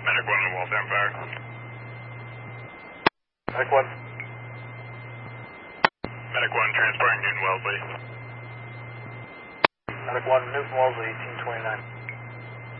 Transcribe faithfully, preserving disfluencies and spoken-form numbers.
Medic one on Wall Fire. Medic one. Medic one transporting Newton Wellesley. Medic one, Newton Wellesley, eighteen twenty-nine.